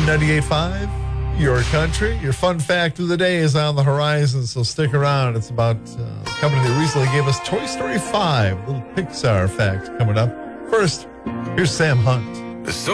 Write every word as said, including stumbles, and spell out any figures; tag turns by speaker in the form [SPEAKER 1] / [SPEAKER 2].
[SPEAKER 1] ninety-eight point five, your country. Your fun fact of the day is on the horizon, so stick around. It's about uh, a company that recently gave us Toy Story five, a little Pixar fact coming up. First, here's Sam Hunt.
[SPEAKER 2] So